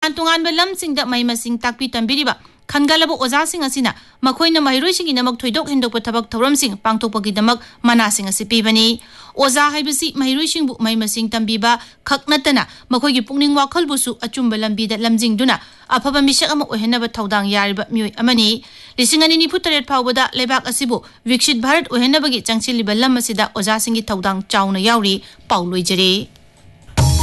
तोान तोान lump सिंग मई मसिंग ताकपी तंबिरिबा खनगलब ओजासिंग असिना मखोइना महिरोइसिंगिदमक थोइदोक हेंदोक थबक थौरमसिंग पांगथोकपगिदमक मनासिंग असि पीबनी ओजा हाइबसि महिरोइसिंगबु मई मसिंग तंबिबा खकनतना मखोइगी पुंगनिंग वाखलबुसु अचुंबा लंबीदा लमजिंगदुना अफबा मिसक अमा ओहेनबा थौदांग यारिबा मियोइ अमनी लिसिंग अनि निफु तरेट फावबदा लेबाक असिबु विकसित भारत ओहेनबगी चंगसिलिबा लम असिदा ओजासिंगी थौदांग चाउना याउरी पाउ लोइजरे।